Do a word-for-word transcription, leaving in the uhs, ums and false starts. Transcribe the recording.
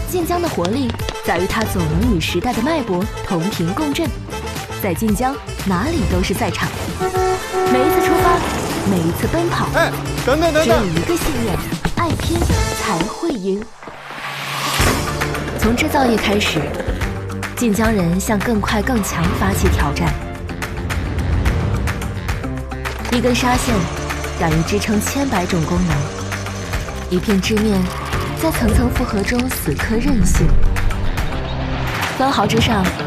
晋江的活力在于它总能与时代的脉搏同频共振，在晋江哪里都是赛场。每一次出发，每一次奔跑， 哎，等等等等， 只有一个信念：爱拼才会赢。从制造业开始，晋江人向更快更强发起挑战。一根纱线敢于支撑千百种功能，一片织面在层层复合中死磕韧性。分毫之上